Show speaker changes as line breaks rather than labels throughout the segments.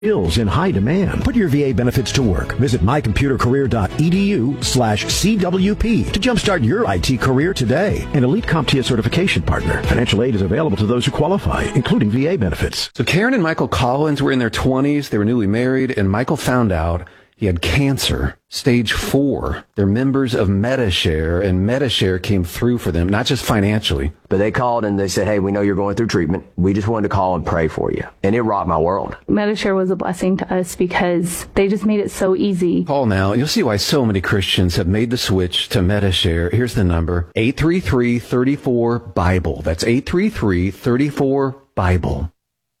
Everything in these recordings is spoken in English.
Skills in high demand. Put your VA benefits to work. Visit mycomputercareer.edu/CWP to jumpstart your IT career today. An elite CompTIA certification partner. Financial aid is available to those who qualify, including VA benefits.
So Karen and Michael Collins were in their 20s. They were newly married, and Michael found out he had cancer, stage 4. They're members of Medi-Share, and Medi-Share came through for them, not just financially.
But they called and they said, hey, we know you're going through treatment. We just wanted to call and pray for you. And it rocked my world.
Medi-Share was a blessing to us because they just made it so easy.
Call now. You'll see why so many Christians have made the switch to Medi-Share. Here's the number, 833-34-BIBLE. That's 833-34-BIBLE.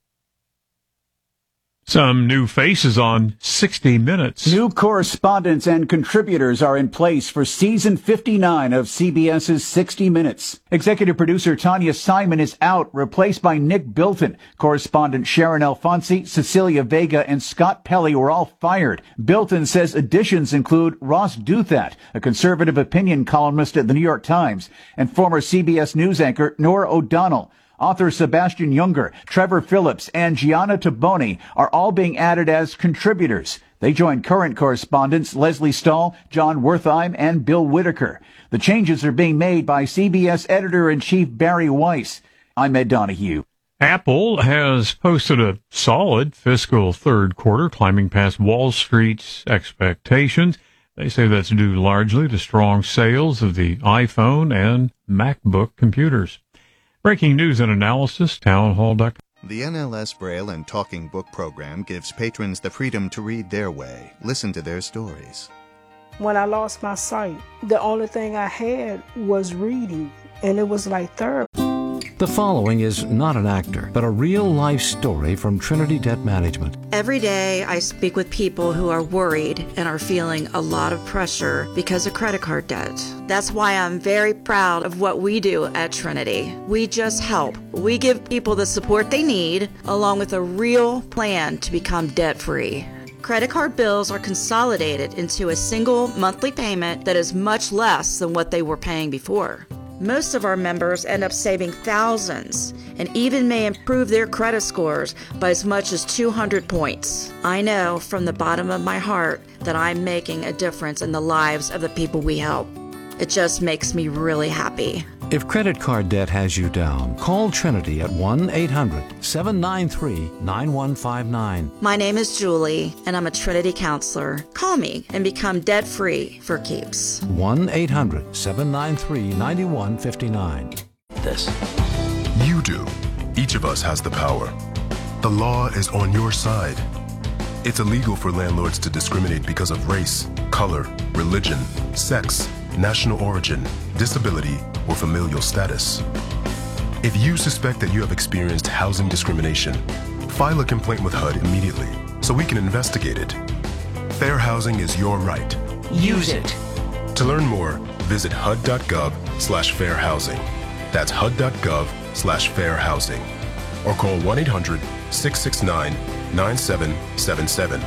Some new faces on 60 Minutes.
New correspondents and contributors are in place for season 59 of CBS's 60 Minutes. Executive producer Tanya Simon is out, replaced by Nick Bilton. Correspondent Sharon Alfonsi, Cecilia Vega, and Scott Pelley were all fired. Bilton says additions include Ross Douthat, a conservative opinion columnist at the New York Times, and former CBS News anchor Norah O'Donnell. Author Sebastian Junger, Trevor Phillips, and Gianna Taboni are all being added as contributors. They join current correspondents Leslie Stahl, John Wertheim, and Bill Whitaker. The changes are being made by CBS Editor-in-Chief Barry Weiss. I'm Ed Donahue.
Apple has posted a solid fiscal third quarter, climbing past Wall Street's expectations. They say that's due largely to strong sales of the iPhone and MacBook computers. Breaking news and analysis, townhall.com.
The NLS Braille and Talking Book program gives patrons the freedom to read their way, listen to their stories.
When I lost my sight, the only thing I had was reading, and it was like therapy.
The following is not an actor, but a real-life story from Trinity Debt Management.
Every day I speak with people who are worried and are feeling a lot of pressure because of credit card debt. That's why I'm very proud of what we do at Trinity. We just help. We give people the support they need, along with a real plan to become debt-free. Credit card bills are consolidated into a single monthly payment that is much less than what they were paying before. Most of our members end up saving thousands and even may improve their credit scores by as much as 200 points. I know from the bottom of my heart that I'm making a difference in the lives of the people we help. It just makes me really happy.
If credit card debt has you down, call Trinity at 1-800-793-9159.
My name is Julie, and I'm a Trinity counselor. Call me and become debt-free for keeps.
1-800-793-9159.
This. You do. Each of us has the power. The law is on your side. It's illegal for landlords to discriminate because of race, color, religion, sex, national origin, disability, or familial status. If you suspect that you have experienced housing discrimination, file a complaint with HUD immediately so we can investigate it. Fair housing is your right.
Use it.
To learn more, visit hud.gov/fairhousing. That's hud.gov/fairhousing. Or call 1-800-669-9777.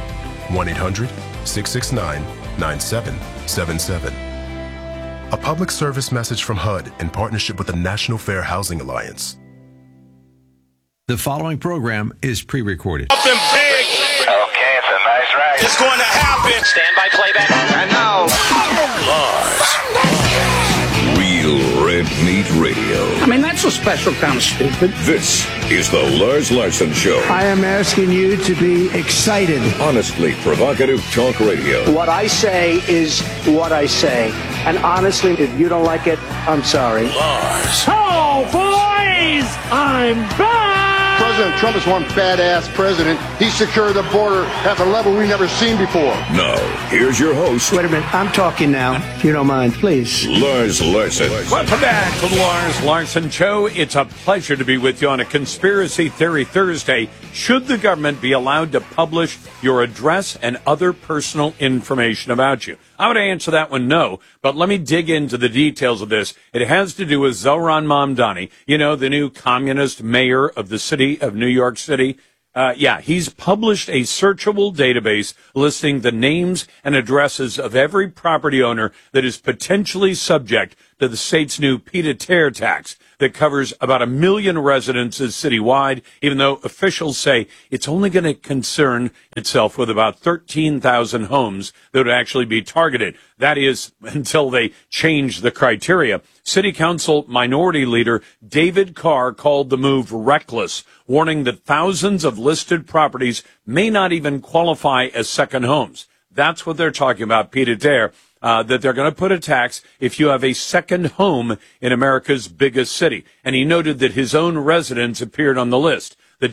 1-800-669-9777. A public service message from HUD in partnership with the National Fair Housing Alliance.
The following program is pre-recorded.
Up them big.
Okay, it's a nice ride.
It's going to happen.
Stand by playback. And now,
Lars.
Real Red Meat Radio.
I mean, that's a special kind of stupid.
This is the Lars Larson Show.
I am asking you to be excited.
Honestly provocative talk radio.
What I say is what I say. And honestly, if you don't like it, I'm sorry.
Lars.
Oh, boys! I'm back!
President Trump is one badass president. He secured the border at a level we've never seen before.
Now, here's your host.
Wait a minute, I'm talking now. If you don't mind, please.
Lars Larson.
Welcome back to the Lars Larson Show. It's a pleasure to be with you on a Conspiracy Theory Thursday. Should the government be allowed to publish your address and other personal information about you? I would answer that one no, but let me dig into the details of this. It has to do with Zohran Mamdani, you know, the new communist mayor of the city of New York City. He's published a searchable database listing the names and addresses of every property owner that is potentially subject to the state's new pied-à-terre tax. that covers about 1 million residences citywide, even though officials say it's only going to concern itself with about 13,000 homes that would actually be targeted. That is until they change the criteria. City Council Minority Leader David Carr called the move reckless, warning that thousands of listed properties may not even qualify as second homes. That's what they're talking about, Pete Adair. That they're going to put a tax if you have a second home in America's biggest city. And he noted that his own residence appeared on the list. The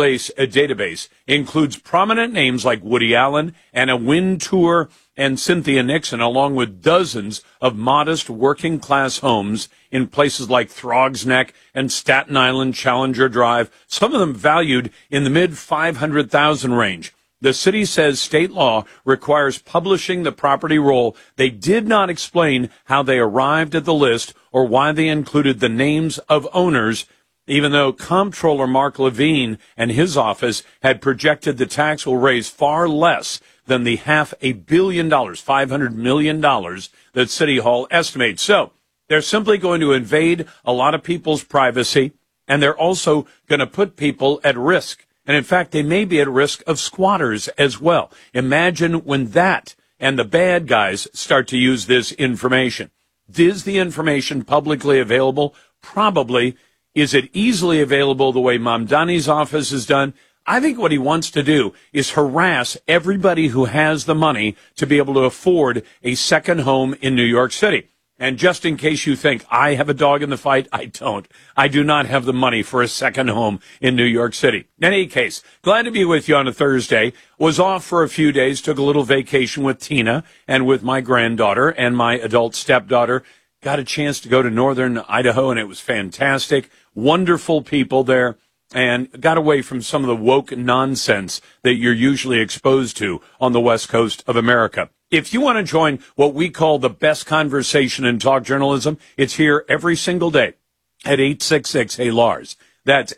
database includes prominent names like Woody Allen, Anna Wintour, and Cynthia Nixon, along with dozens of modest working-class homes in places like Throgs Neck and Staten Island Challenger Drive, some of them valued in the mid-500,000 range. The city says state law requires publishing the property roll. They did not explain how they arrived at the list or why they included the names of owners, even though Comptroller Mark Levine and his office had projected the tax will raise far less than the $500 million, $500 million that City Hall estimates. So they're simply going to invade a lot of people's privacy, and they're also going to put people at risk. And in fact, they may be at risk of squatters as well. Imagine when that and the bad guys start to use this information. Is the information publicly available? Probably. Is it easily available the way Mamdani's office has done? I think what he wants to do is harass everybody who has the money to be able to afford a second home in New York City. And just in case you think I have a dog in the fight, I don't. I do not have the money for a second home in New York City. In any case, glad to be with you on a Thursday. Was off for a few days, took a little vacation with Tina and with my granddaughter and my adult stepdaughter. Got a chance to go to northern Idaho, and it was fantastic. Wonderful people there, and got away from some of the woke nonsense that you're usually exposed to on the West Coast of America. If you want to join what we call the best conversation in talk journalism, it's here every single day at 866-HEY-LARS. That's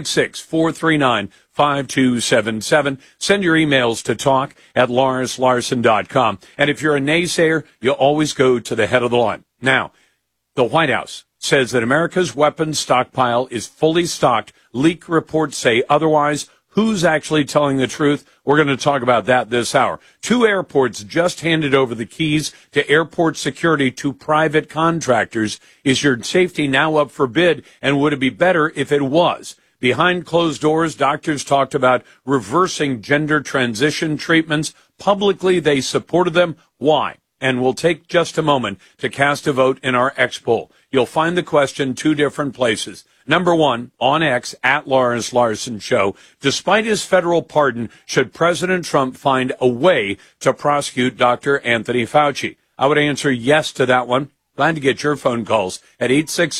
866-439-5277. Send your emails to talk@LarsLarson.com. And if you're a naysayer, you always go to the head of the line. Now, the White House says that America's weapons stockpile is fully stocked. Leak reports say otherwise. Who's actually telling the truth? We're going to talk about that this hour. 2 airports just handed over the keys to airport security to private contractors. Is your safety now up for bid? And would it be better if it was? Behind closed doors, doctors talked about reversing gender transition treatments. Publicly, they supported them. Why? And we'll take just a moment to cast a vote in our X poll. You'll find the question 2 different places. Number 1, on X, @Lars Larson Show. Despite his federal pardon, should President Trump find a way to prosecute Dr. Anthony Fauci? I would answer yes to that one. Glad to get your phone calls at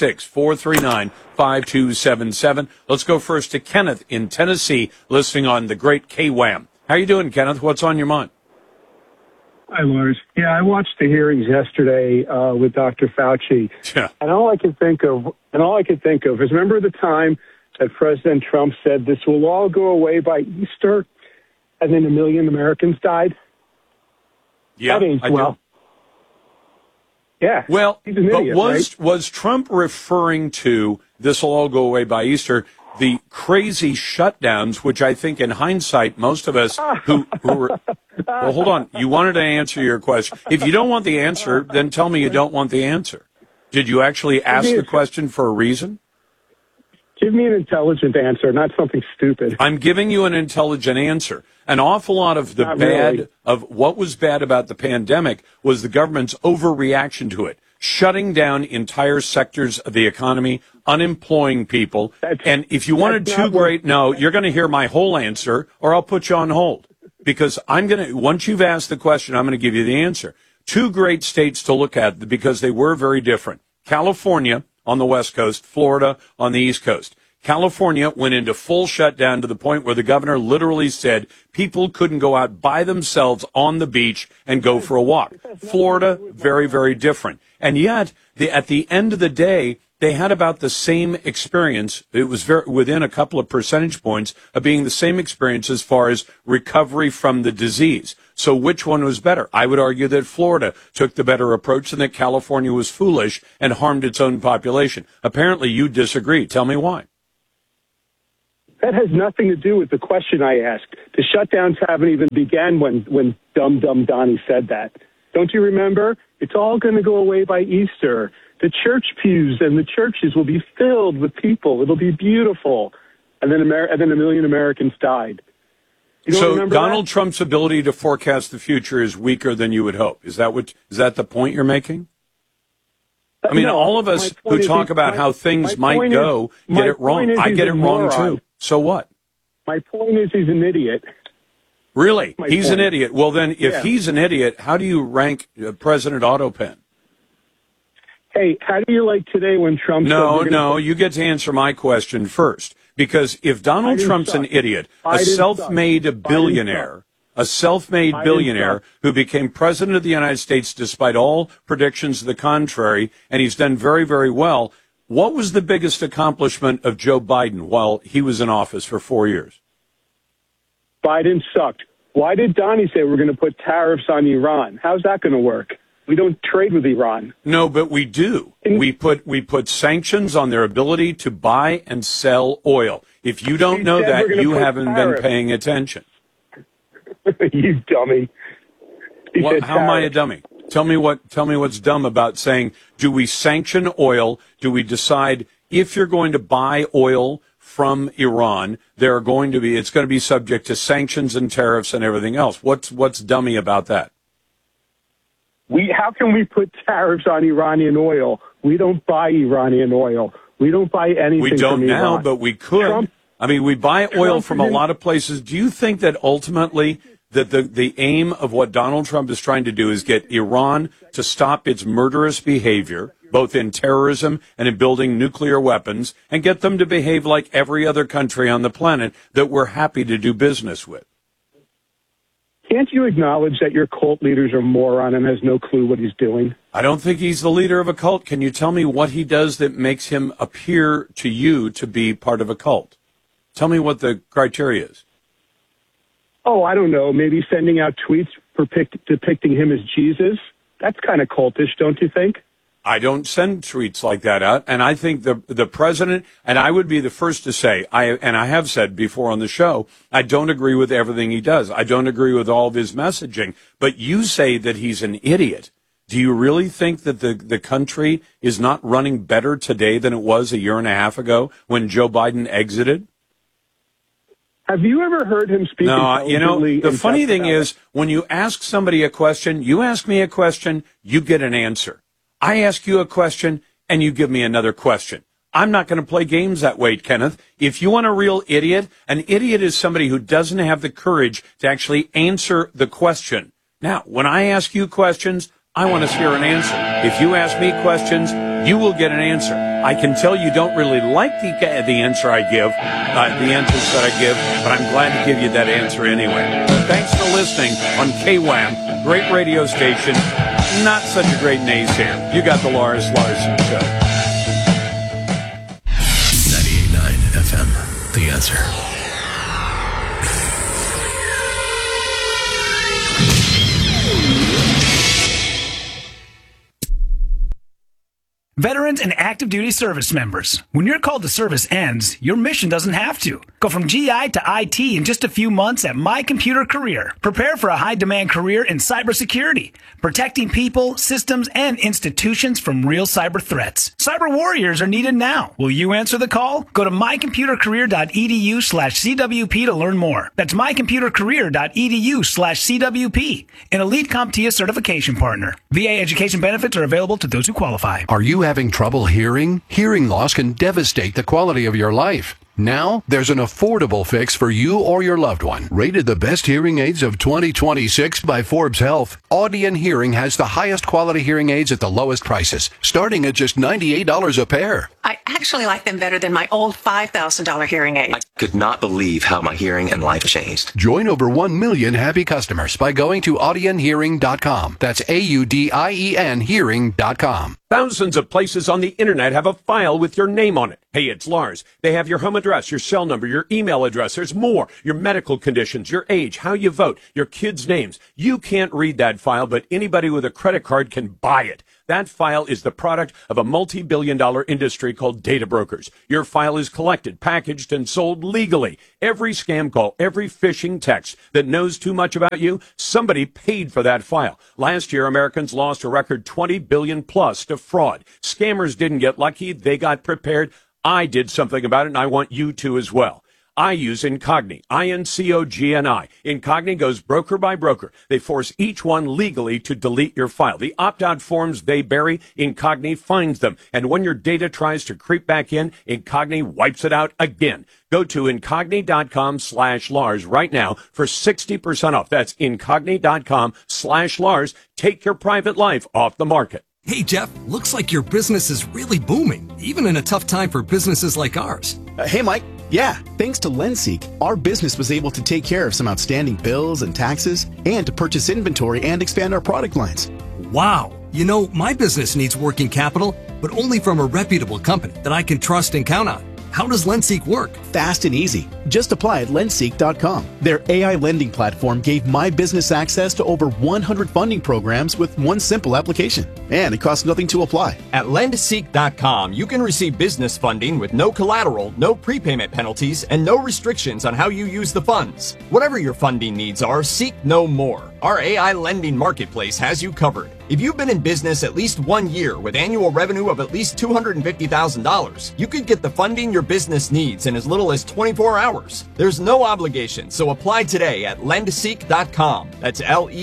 866-439-5277. Let's go first to Kenneth in Tennessee, listening on the great KWAM. How you doing, Kenneth? What's on your mind?
Hi, Lars. Yeah, I watched the hearings yesterday with Dr. Fauci, and all I could think of is remember the time that President Trump said this will all go away by Easter, and then 1 million Americans died.
Yeah,
that ain't well. Yeah.
Well,
he's an idiot, right?
Was Trump referring to this will all go away by Easter? The crazy shutdowns, which I think in hindsight, most of us who were, well, hold on. You wanted to answer your question. If you don't want the answer, then tell me you don't want the answer. Did you actually ask the question for a reason?
Give me an intelligent answer, not something stupid.
I'm giving you an intelligent answer. An awful lot of the of what was bad about the pandemic was the government's overreaction to it, shutting down entire sectors of the economy, unemploying people. And if you wanted too great, no, you're going to hear my whole answer, or I'll put you on hold. Because once you've asked the question, I'm going to give you the answer. 2 great states to look at because they were very different. California on the West Coast, Florida on the East Coast. California went into full shutdown to the point where the governor literally said people couldn't go out by themselves on the beach and go for a walk. Florida, very, very different. And yet, at the end of the day, they had about the same experience. It was within a couple of percentage points of being the same experience as far as recovery from the disease. So which one was better? I would argue that Florida took the better approach and that California was foolish and harmed its own population. Apparently you disagree. Tell me why.
That has nothing to do with the question I asked. The shutdowns haven't even began when dumb Donnie said that. Don't you remember? It's all going to go away by Easter. The church pews and the churches will be filled with people. It'll be beautiful. And then a million Americans died.
So Donald Trump's ability to forecast the future is weaker than you would hope. Is that the point you're making? I mean, all of us who talk about how things might go get it wrong. I get it wrong too. So what?
My point is he's an idiot.
Really? He's an idiot. Well, then, if he's an idiot, how do you rank President Autopen?
Hey, how do you like today when Trump
No, you get to answer my question first. Because if Donald Trump's an idiot, a self-made billionaire who became president of the United States despite all predictions to the contrary, and he's done very, very well, what was the biggest accomplishment of Joe Biden while he was in office for 4 years?
Biden sucked. Why did Donnie say we're going to put tariffs on Iran? How's that going to work? We don't trade with Iran.
No, but we do. We put sanctions on their ability to buy and sell oil. If you don't know that, you haven't been paying attention.
You dummy.
How am I a dummy? Tell me what's dumb about saying, do we sanction oil? Do we decide if you're going to buy oil from Iran, it's going to be subject to sanctions and tariffs and everything else? What's dummy about that?
How can we put tariffs on Iranian oil? We don't buy Iranian oil. We don't buy anything
We don't
from
now,
Iran.
but we could. We buy oil from a lot of places. Do you think that ultimately that the aim of what Donald Trump is trying to do is get Iran to stop its murderous behavior, both in terrorism and in building nuclear weapons, and get them to behave like every other country on the planet that we're happy to do business with?
Can't you acknowledge that your cult leader's a moron and has no clue what he's doing?
I don't think he's the leader of a cult. Can you tell me what he does that makes him appear to you to be part of a cult? Tell me what the criteria is.
Oh, I don't know. Maybe sending out tweets depicting him as Jesus? That's kind of cultish, don't you think?
I don't send tweets like that out, and I think the president, and I would be the first to say, I have said before on the show, I don't agree with everything he does. I don't agree with all of his messaging, but you say that he's an idiot. Do you really think that the country is not running better today than it was a year and a half ago when Joe Biden exited?
Have you ever heard him speak?
No, the funny thing is, when you ask somebody a question, you ask me a question, you get an answer. I ask you a question, and you give me another question. I'm not going to play games that way, Kenneth. If you want a real idiot, an idiot is somebody who doesn't have the courage to actually answer the question. Now, when I ask you questions, I want to hear an answer. If you ask me questions, you will get an answer. I can tell you don't really like the answer I give, the answers that I give, but I'm glad to give you that answer anyway. Thanks for listening on KWAM, great radio station, not such a great naysayer. You got the Lars Larson Show.
98.9 FM, The Answer.
Veterans and active duty service members, when your call to service ends, your mission doesn't have to. Go from GI to IT in just a few months at My Computer Career. Prepare for a high-demand career in cybersecurity, protecting people, systems, and institutions from real cyber threats. Cyber warriors are needed now. Will you answer the call? Go to mycomputercareer.edu/CWP to learn more. That's mycomputercareer.edu/CWP, an elite CompTIA certification partner. VA education benefits are available to those who qualify.
Are you having trouble hearing? Hearing loss can devastate the quality of your life. Now, there's an affordable fix for you or your loved one. Rated the best hearing aids of 2026 by Forbes Health, Audion Hearing has the highest quality hearing aids at the lowest prices, starting at just $98 a pair.
I actually like them better than my old $5,000 hearing aid.
I could not believe how my hearing and life changed.
Join over 1 million happy customers by going to audionhearing.com. That's AUDIEN hearing.com.
Thousands of places on the internet have a file with your name on it. Hey, it's Lars. They have your home address
address, your cell number, your email address. There's more. Your medical conditions, your age, how you vote, your kids' names. You can't read that file, but anybody with a credit card can buy it. That file is the product of a multi-billion-dollar industry called data brokers. Your file is collected, packaged, and sold legally. Every scam call, every phishing text that knows too much about you, somebody paid for that file. Last year, Americans lost a record $20 billion plus to fraud. Scammers didn't get lucky. They got prepared. I did something about it, and I want you to as well. I use Incogni, I-N-C-O-G-N-I. Incogni goes broker by broker. They force each one legally to delete your file. The opt-out forms they bury, Incogni finds them. And when your data tries to creep back in, Incogni wipes it out again. Go to Incogni.com/Lars right now for 60% off. That's Incogni.com/Lars. Take your private life off the market.
Hey, Jeff, looks like your business is really booming, even in a tough time for businesses like ours.
Hey, Mike. Yeah, thanks to LendSeek, our business was able to take care of some outstanding bills and taxes and to purchase inventory and expand our product lines.
Wow. You know, my business needs working capital, but only from a reputable company that I can trust and count on. How does LendSeek work?
Fast and easy. Just apply at lendseek.com. Their AI lending platform gave my business access to over 100 funding programs with one simple application. And it costs nothing to apply.
At lendseek.com, you can receive business funding with no collateral, no prepayment penalties, and no restrictions on how you use the funds. Whatever your funding needs are, seek no more. Our AI lending marketplace has you covered. If you've been in business at least 1 year with annual revenue of at least $250,000, you could get the funding your business needs in as little as 24 hours. There's no obligation, so apply today at lendseek.com. That's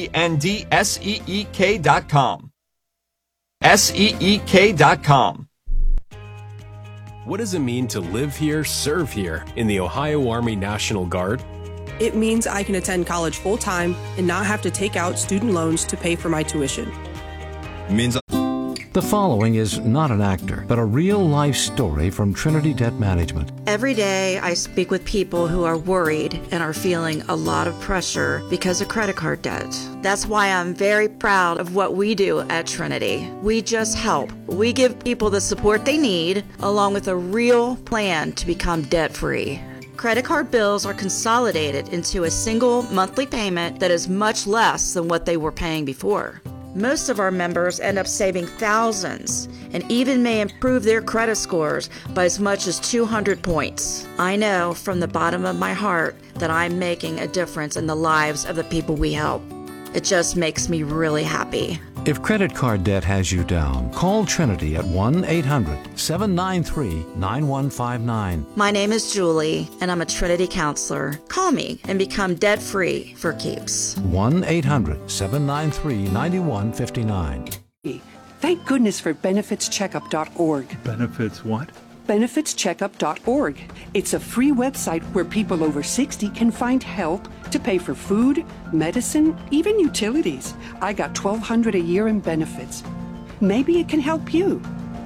LENDSEEK.com. SEEK.com.
What does it mean to live here, serve here in the Ohio Army National Guard?
It means I can attend college full-time and not have to take out student loans to pay for my tuition.
The following is not an actor, but a real-life story from Trinity Debt Management.
Every day I speak with people who are worried and are feeling a lot of pressure because of credit card debt. That's why I'm very proud of what we do at Trinity. We just help. We give people the support they need, along with a real plan to become debt-free. Credit card bills are consolidated into a single monthly payment that is much less than what they were paying before. Most of our members end up saving thousands and even may improve their credit scores by as much as 200 points. I know from the bottom of my heart that I'm making a difference in the lives of the people we help. It just makes me really happy.
If credit card debt has you down, call Trinity at 1-800-793-9159.
My name is Julie, and I'm a Trinity counselor. Call me and become debt-free for keeps.
1-800-793-9159.
Thank goodness for benefitscheckup.org.
Benefits what?
benefitscheckup.org. It's a free website where people over 60 can find help to pay for food, medicine, even utilities. I got $1,200 a year in benefits. Maybe it can help you.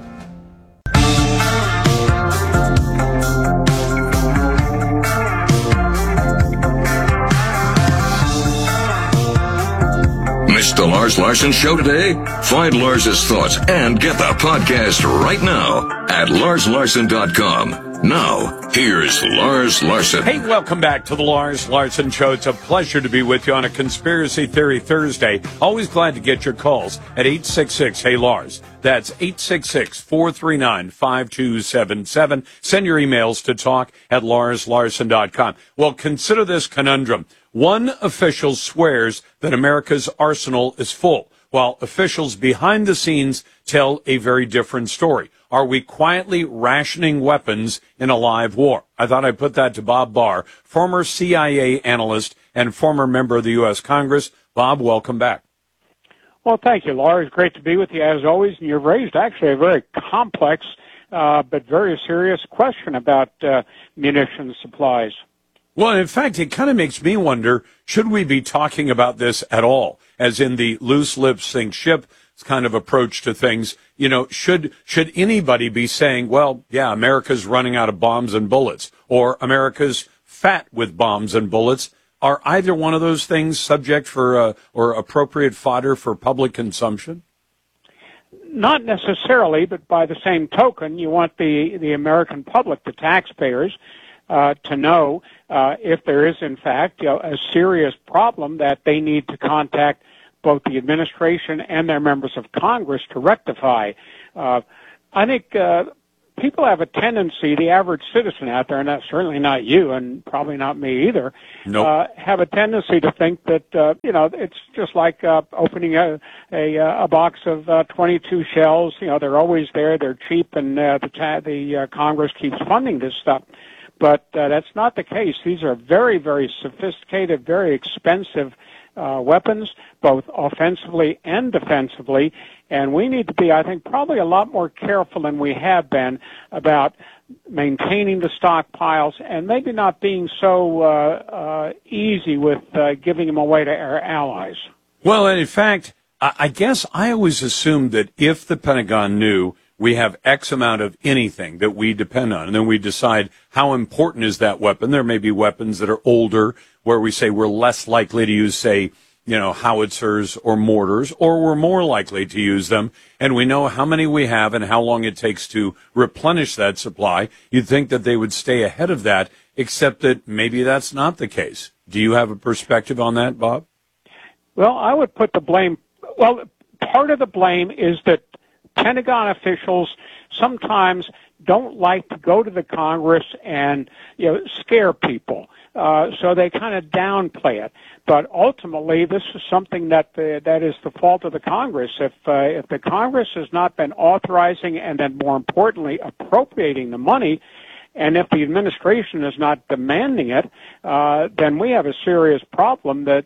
Missed the Lars Larson Show today? Find Lars's thoughts and get the podcast right now at LarsLarson.com. Now, here's Lars Larson.
Hey, welcome back to the Lars Larson Show. It's a pleasure to be with you on a Conspiracy Theory Thursday. Always glad to get your calls at 866-HEY-LARS. That's 866-439-5277. Send your emails to talk at LarsLarson.com. Well, consider this conundrum. One official swears that America's arsenal is full, while officials behind the scenes tell a very different story. Are we quietly rationing weapons in a live war? I thought I'd put that to Bob Barr, former CIA analyst and former member of the U.S. Congress. Bob, welcome back.
Well, thank you, Lars. Great to be with you as always. And you've raised actually a very complex but very serious question about munitions supplies.
Well, in fact, it kind of makes me wonder, should we be talking about this at all? As in the loose lips sink ship kind of approach to things. You know, should anybody be saying, well, yeah, America's running out of bombs and bullets, or America's fat with bombs and bullets? Are either one of those things subject for or appropriate fodder for public consumption?
Not necessarily, but by the same token, you want the American public, the taxpayers, to know if there is, in fact, a serious problem that they need to contact both the administration and their members of Congress to rectify. I think people have a tendency, the average citizen out there, and that's certainly not you and probably not me either, have a tendency to think that, it's just like opening a box of 22 shells. They're always there, they're cheap, and the Congress keeps funding this stuff. But that's not the case. These are very, very sophisticated, very expensive weapons, both offensively and defensively, and we need to be, I think, probably a lot more careful than we have been about maintaining the stockpiles and maybe not being so easy with giving them away to our allies.
Well, in fact, I guess I always assumed that if the Pentagon knew we have X amount of anything that we depend on, and then we decide how important is that weapon. There may be weapons that are older where we say we're less likely to use, say, howitzers or mortars, or we're more likely to use them, and we know how many we have and how long it takes to replenish that supply. You'd think that they would stay ahead of that, except that maybe that's not the case. Do you have a perspective on that, Bob?
Well, I would put the blame, part of the blame is that Pentagon officials sometimes don't like to go to the Congress and scare people, so they kind of downplay it. But ultimately, this is something that is the fault of the Congress. If the Congress has not been authorizing and then, more importantly, appropriating the money, and if the administration is not demanding it, then we have a serious problem that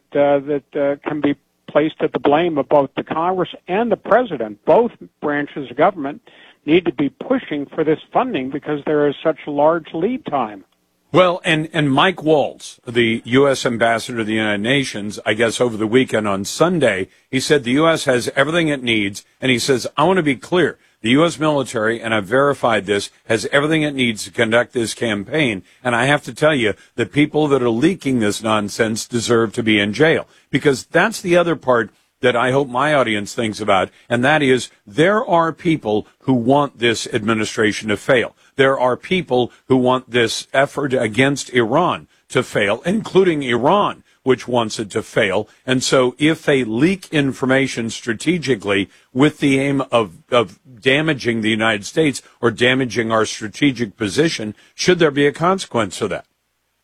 can be placed at the blame of both the Congress and the President. Both branches of government need to be pushing for this funding because there is such a large lead time.
Well, and Mike Waltz, the U.S. ambassador to the United Nations, I guess over the weekend on Sunday, he said the U.S. has everything it needs, and he says, I want to be clear, the U.S. military, and I've verified this, has everything it needs to conduct this campaign, and I have to tell you, the people that are leaking this nonsense deserve to be in jail, because that's the other part that I hope my audience thinks about, and that is there are people who want this administration to fail. There are people who want this effort against Iran to fail, including Iran, which wants it to fail. And so if they leak information strategically with the aim of damaging the United States or damaging our strategic position, should there be a consequence to that?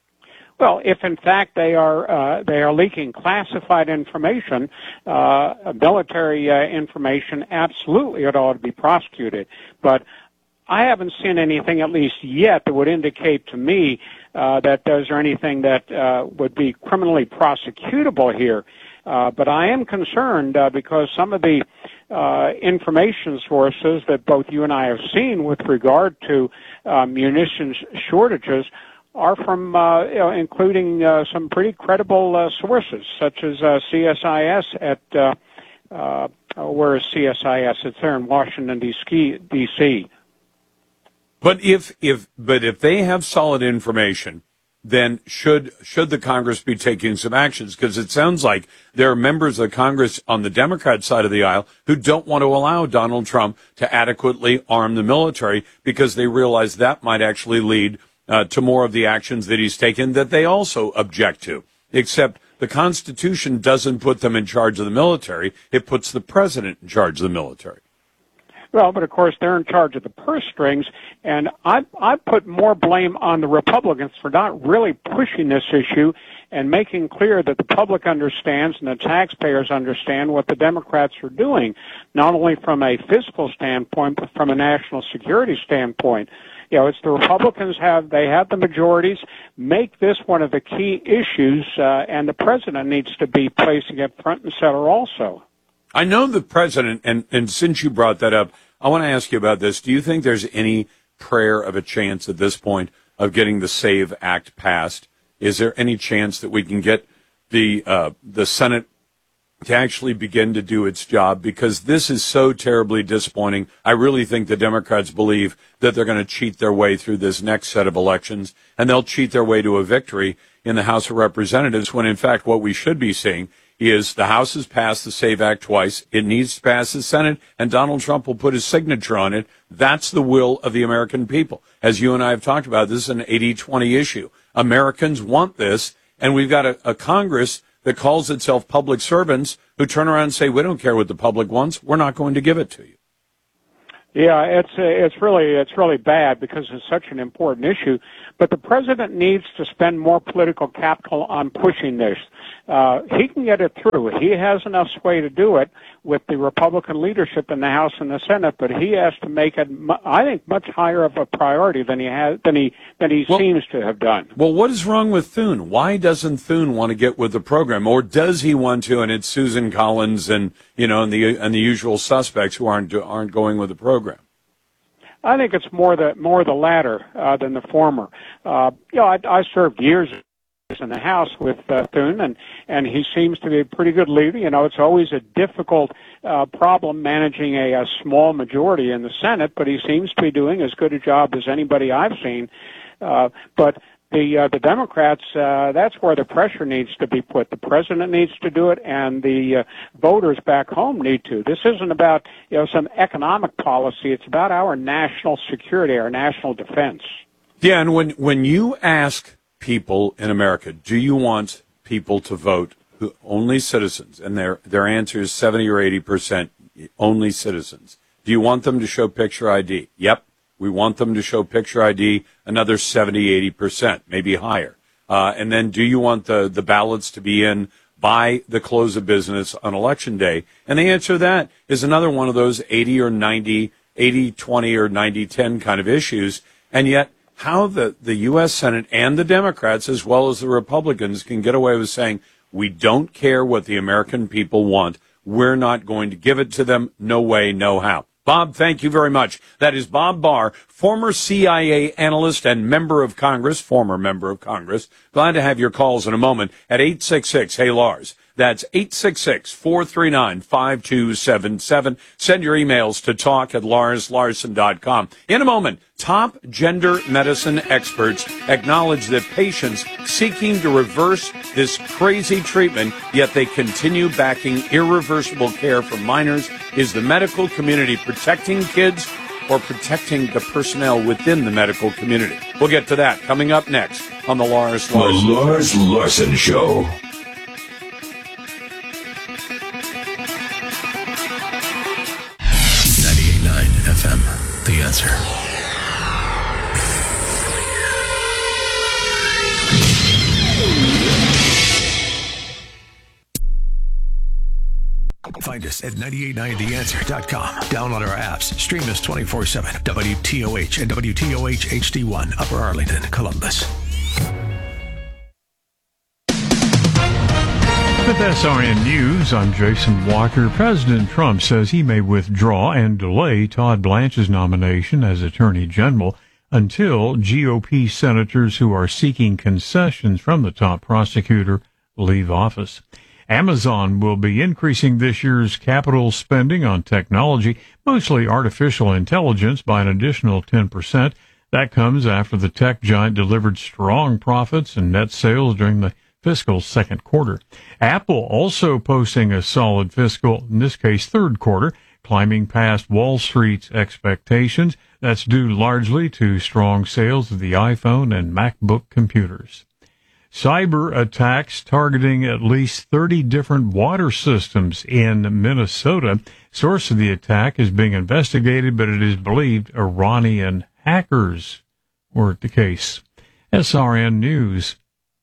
Well, if in fact they are leaking classified information, military information, absolutely it ought to be prosecuted. But I haven't seen anything, at least yet, that would indicate to me that there's anything that would be criminally prosecutable here. But I am concerned because some of the information sources that both you and I have seen with regard to munitions shortages are from, including some pretty credible sources, such as CSIS at, where is CSIS? It's there in Washington, D.C.
But if they have solid information, then should the Congress be taking some actions? Because it sounds like there are members of Congress on the Democrat side of the aisle who don't want to allow Donald Trump to adequately arm the military because they realize that might actually lead to more of the actions that he's taken that they also object to. Except the Constitution doesn't put them in charge of the military. It puts the president in charge of the military.
Well, but of course they're in charge of the purse strings, and I put more blame on the Republicans for not really pushing this issue and making clear that the public understands and the taxpayers understand what the Democrats are doing, not only from a fiscal standpoint, but from a national security standpoint. It's the Republicans have the majorities. Make this one of the key issues, and the president needs to be placing it front and center also.
I know the president, and since you brought that up, I want to ask you about this. Do you think there's any prayer of a chance at this point of getting the SAVE Act passed? Is there any chance that we can get the Senate to actually begin to do its job? Because this is so terribly disappointing. I really think the Democrats believe that they're going to cheat their way through this next set of elections, and they'll cheat their way to a victory in the House of Representatives when, in fact, what we should be seeing is the House has passed the SAVE Act twice. It needs to pass the Senate, and Donald Trump will put his signature on it. That's the will of the American people. As you and I have talked about, this is an 80-20 issue. Americans want this, and we've got a Congress that calls itself public servants who turn around and say, we don't care what the public wants. We're not going to give it to you.
Yeah, it's really bad because it's such an important issue. But the president needs to spend more political capital on pushing this. He can get it through. He has enough sway to do it with the Republican leadership in the House and the Senate. But he has to make it, I think, much higher of a priority than he seems to have done.
Well, what is wrong with Thune? Why doesn't Thune want to get with the program, or does he want to? And it's Susan Collins and and the usual suspects who aren't going with the program.
I think it's more the latter than the former. I served years in the House with Thune, and he seems to be a pretty good leader. It's always a difficult problem managing a small majority in the Senate, but he seems to be doing as good a job as anybody I've seen. But the Democrats, that's where the pressure needs to be put. The president needs to do it, and the voters back home need to. This isn't about some economic policy. It's about our national security, our national defense.
Yeah, and when you ask people in America, do you want people to vote only citizens? And their answer is 70 or 80% only citizens. Do you want them to show picture ID? Yep. We want them to show picture ID, another 70, 80%, maybe higher. And then do you want the ballots to be in by the close of business on Election Day? And the answer to that is another one of those 80 or 90, 80-20 or 90-10 kind of issues. And yet how the U.S. Senate and the Democrats, as well as the Republicans, can get away with saying, we don't care what the American people want. We're not going to give it to them. No way, no how. Bob, thank you very much. That is Bob Barr, former CIA analyst and former member of Congress. Glad to have your calls in a moment at 866-HEY-LARS. That's 866-439-5277. Send your emails to talk@larslarson.com. In a moment, top gender medicine experts acknowledge that patients seeking to reverse this crazy treatment, yet they continue backing irreversible care for minors. Is the medical community protecting kids or protecting the personnel within the medical community? We'll get to that coming up next on The Lars Larson.
The Lars Larson Show.
98.9 FM, The Answer. Find us at 989theanswer.com. Download our apps. Stream us 24/7. WTOH and WTOH HD1, Upper Arlington, Columbus.
With SRN News, I'm Jason Walker. President Trump says he may withdraw and delay Todd Blanche's nomination as Attorney General until GOP senators who are seeking concessions from the top prosecutor leave office. Amazon will be increasing this year's capital spending on technology, mostly artificial intelligence, by an additional 10%. That comes after the tech giant delivered strong profits and net sales during the fiscal second quarter. Apple also posting a solid fiscal, in this case third quarter, climbing past Wall Street's expectations. That's due largely to strong sales of the iPhone and MacBook computers. Cyber attacks targeting at least 30 different water systems in Minnesota. Source of the attack is being investigated, but it is believed Iranian hackers were the case. SRN News.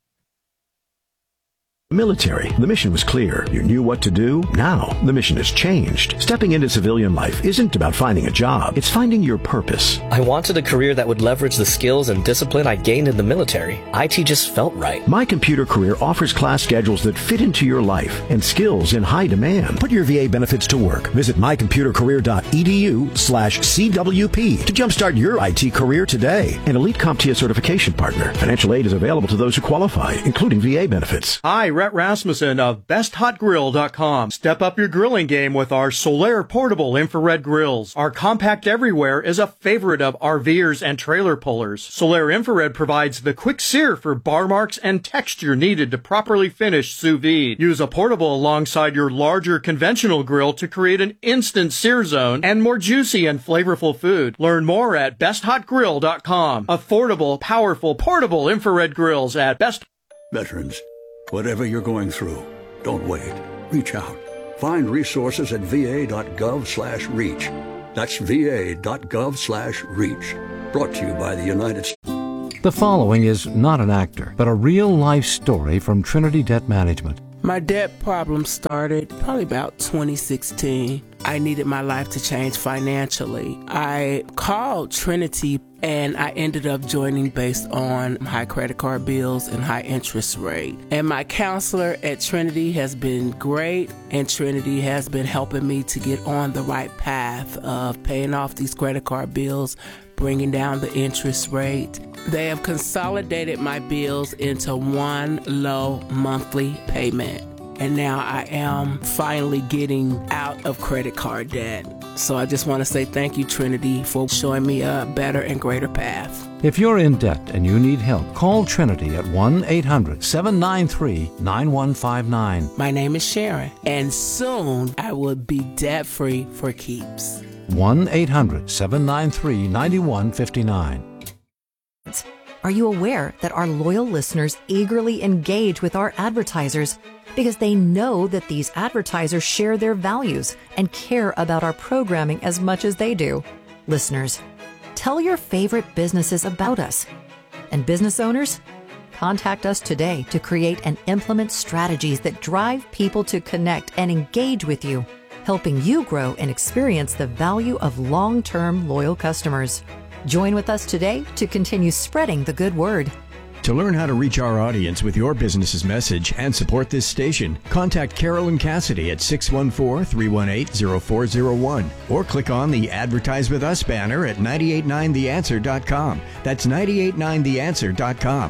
Military. The mission was clear. You knew what to do. Now, the mission has changed. Stepping into civilian life isn't about finding a job. It's finding your purpose.
I wanted a career that would leverage the skills and discipline I gained in the military. IT just felt right.
My Computer Career offers class schedules that fit into your life and skills in high demand. Put your VA benefits to work. Visit mycomputercareer.edu/CWP to jumpstart your IT career today. An elite CompTIA certification partner. Financial aid is available to those who qualify, including VA benefits.
Hi, Rhett Rasmussen of BestHotGrill.com. Step up your grilling game with our Solaire portable infrared grills. Our compact everywhere is a favorite of RVers and trailer pullers. Solaire Infrared provides the quick sear for bar marks and texture needed to properly finish sous vide. Use a portable alongside your larger conventional grill to create an instant sear zone and more juicy and flavorful food. Learn more at BestHotGrill.com. Affordable, powerful, portable infrared grills at Best.
Veterans, whatever you're going through, don't wait. Reach out. Find resources at va.gov/reach. That's va.gov/reach. Brought to you by the United States.
The following is not an actor, but a real-life story from Trinity Debt Management.
My debt problem started probably about 2016. I needed my life to change financially. I called Trinity and I ended up joining based on high credit card bills and high interest rate. And my counselor at Trinity has been great, and Trinity has been helping me to get on the right path of paying off these credit card bills, bringing down the interest rate. They have consolidated my bills into one low monthly payment. And now I am finally getting out of credit card debt. So I just want to say thank you, Trinity, for showing me a better and greater path.
If you're in debt and you need help, call Trinity at 1-800-793-9159.
My name is Sharon, and soon I will be debt-free for keeps.
1-800-793-9159.
Are you aware that our loyal listeners eagerly engage with our advertisers because they know that these advertisers share their values and care about our programming as much as they do? Listeners, tell your favorite businesses about us. And business owners, contact us today to create and implement strategies that drive people to connect and engage with you, helping you grow and experience the value of long-term loyal customers. Join with us today to continue spreading the good word.
To learn how to reach our audience with your business's message and support this station, contact Carolyn Cassidy at 614-318-0401 or click on the Advertise With Us banner at 989theanswer.com. That's 989theanswer.com.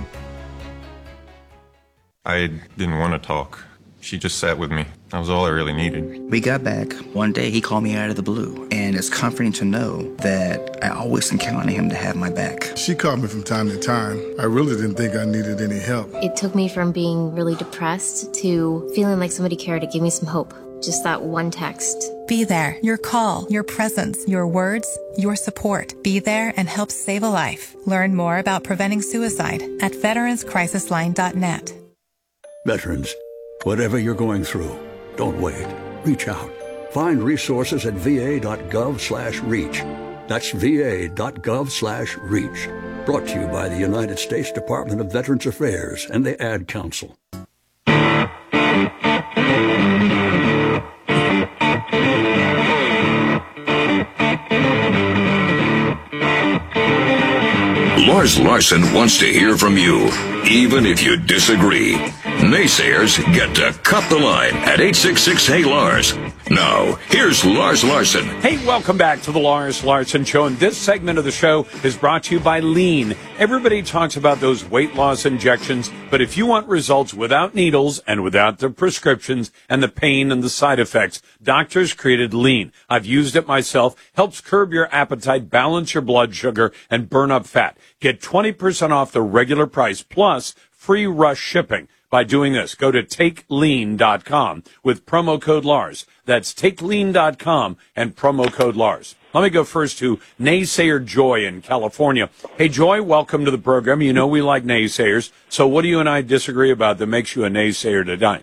I didn't want to talk. She just sat with me. That was all I really needed.
We got back. One day he called me out of the blue, and it's comforting to know that I always can count on him to have my back.
She called me from time to time. I really didn't think I needed any help.
It took me from being really depressed to feeling like somebody cared to give me some hope. Just that one text.
Be there. Your call, your presence, your words, your support. Be there and help save a life. Learn more about preventing suicide at veteranscrisisline.net.
Veterans, whatever you're going through, don't wait. Reach out. Find resources at va.gov/reach. That's va.gov/reach. Brought to you by the United States Department of Veterans Affairs and the Ad Council.
Lars Larson wants to hear from you, even if you disagree. Naysayers get to cut the line at 866-HEY-LARS. Now, here's Lars Larson.
Hey, welcome back to the Lars Larson Show. And this segment of the show is brought to you by Lean. Everybody talks about those weight loss injections, but if you want results without needles and without the prescriptions and the pain and the side effects, doctors created Lean. I've used it myself. Helps curb your appetite, balance your blood sugar, and burn up fat. Get 20% off the regular price plus free rush shipping. By doing this, go to TakeLean.com with promo code Lars. That's TakeLean.com and promo code Lars. Let me go first to Naysayer Joy in California. Hey, Joy, welcome to the program. You know we like naysayers. So what do you and I disagree about that makes you a naysayer tonight?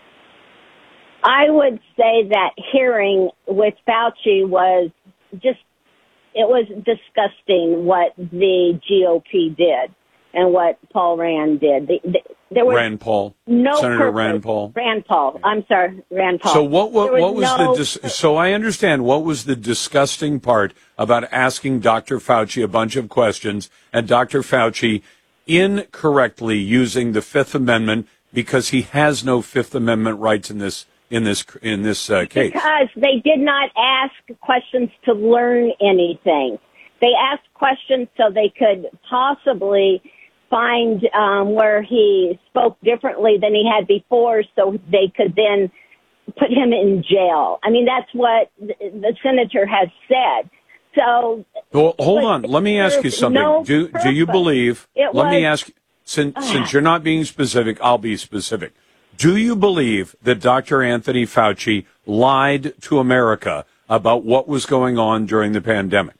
I would say that hearing with Fauci was just, it was disgusting what the GOP did and what Paul Rand did. There was
Rand Paul.
No
Senator
purpose.
Rand Paul.
Rand Paul. I'm sorry, Rand Paul.
So what was
no
so I understand what was the disgusting part about asking Dr. Fauci a bunch of questions and Dr. Fauci incorrectly using the Fifth Amendment because he has no Fifth Amendment rights in this case.
Because they did not ask questions to learn anything. They asked questions so they could possibly find where he spoke differently than he had before so they could then put him in jail. I mean, that's what the senator has said. So,
well, hold on. Let me ask you something.
No
do you believe? Let me ask. Since you're not being specific, I'll be specific. Do you believe that Dr. Anthony Fauci lied to America about what was going on during the pandemic?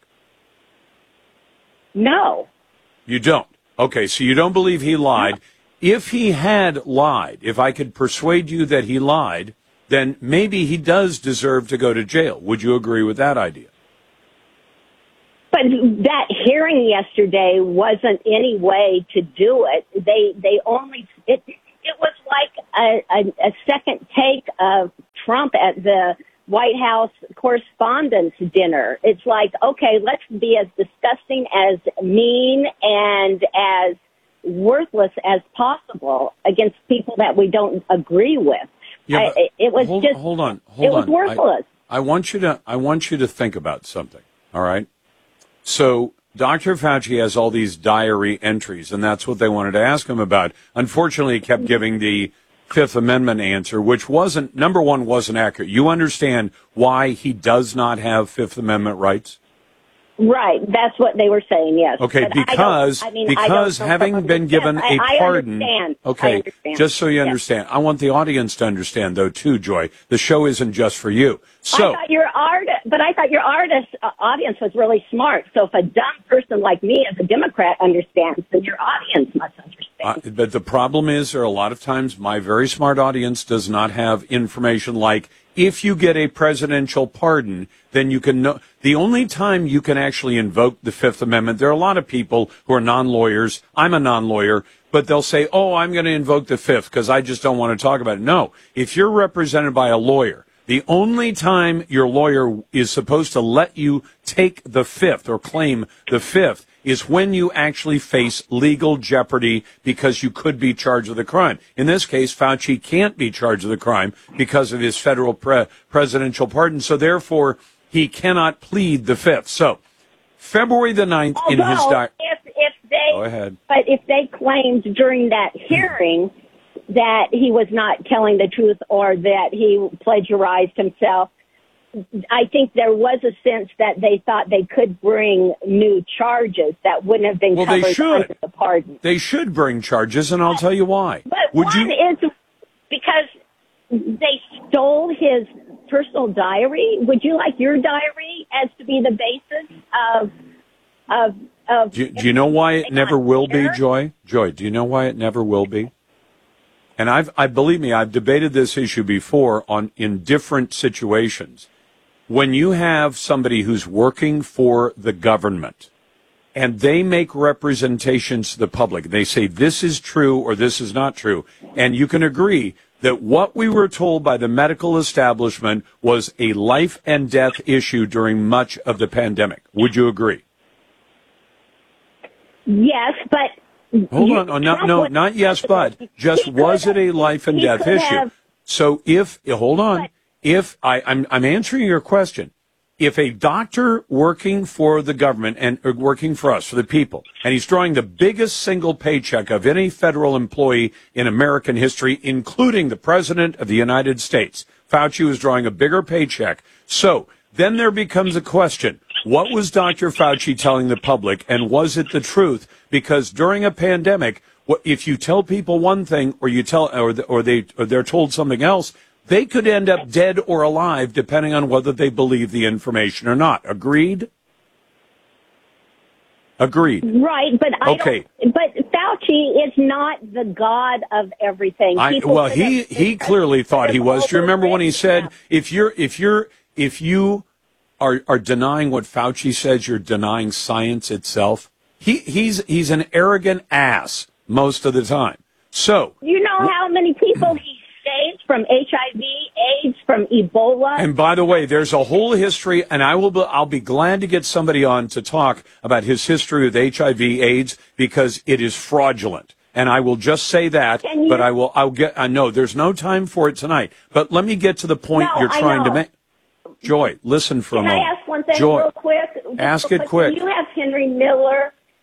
No.
You don't. Okay, so you don't believe he lied. No. If he had lied, if I could persuade you that he lied, then maybe he does deserve to go to jail. Would you agree with that idea?
But that hearing yesterday wasn't any way to do it. They only it was like a second take of Trump at the White House Correspondents' Dinner. It's like, okay, let's be as disgusting, as mean, and as worthless as possible against people that we don't agree with.
Yeah,
it was
hold on.
It was worthless.
I want you to think about something. All right. So Dr. Fauci has all these diary entries, and that's what they wanted to ask him about. Unfortunately, he kept giving the Fifth Amendment answer, which wasn't accurate. You understand why he does not have Fifth Amendment rights?
Right. That's what they were saying, yes.
Okay,
but
because having been given a pardon. Okay,
I understand.
Just so you understand. I want the audience to understand, though, too, Joy. The show isn't just for you. So,
I thought your audience was really smart. So if a dumb person like me as a Democrat understands, then your audience must understand.
But the problem is there are a lot of times my very smart audience does not have information like, if you get a presidential pardon, then you can know. The only time you can actually invoke the Fifth Amendment, there are a lot of people who are non-lawyers. I'm a non-lawyer, but they'll say, oh, I'm going to invoke the Fifth because I just don't want to talk about it. No, if you're represented by a lawyer, the only time your lawyer is supposed to let you take the Fifth or claim the Fifth is when you actually face legal jeopardy because you could be charged with a crime. In this case, Fauci can't be charged with a crime because of his federal presidential pardon, so therefore he cannot plead the Fifth. So, February the 9th in his
Go ahead. But if they claimed during that hearing that he was not telling the truth or that he plagiarized himself, I think there was a sense that they thought they could bring new charges that wouldn't have been covered under the pardon.
They should bring charges, and I'll tell you why.
But is because they stole his personal diary. Would you like your diary as to be the basis of
Do you know why it never will be, Joy? Joy, do you know why it never will be? And believe me, I've debated this issue before in different situations. When you have somebody who's working for the government and they make representations to the public, they say this is true or this is not true, and you can agree that what we were told by the medical establishment was a life and death issue during much of the pandemic. Would you agree?
Yes, but...
Hold on. No, not yes, but. Just was it a life and death issue? So hold on. I'm answering your question. If a doctor working for the government and working for us, for the people, and he's drawing the biggest single paycheck of any federal employee in American history, including the President of the United States, Fauci was drawing a bigger paycheck. So then there becomes a question. What was Dr. Fauci telling the public, and was it the truth? Because during a pandemic, if you tell people one thing, or you tell, or they're told something else, they could end up dead or alive, depending on whether they believe the information or not. Agreed? Agreed.
Right, but but Fauci is not the God of everything.
He clearly thought he was. Do you remember when he said, if you are denying what Fauci says, you're denying science itself? He's an arrogant ass most of the time. So
you know how many people he saved from HIV, AIDS, from Ebola.
And by the way, there's a whole history, and I'll be glad to get somebody on to talk about his history with HIV, AIDS, because it is fraudulent. And I will just say that, but I know there's no time for it tonight. But let me get to the point you're trying to make. Joy, listen for a moment.
Can I ask one thing
Joy,
real quick?
Ask it quick.
You have Henry Miller.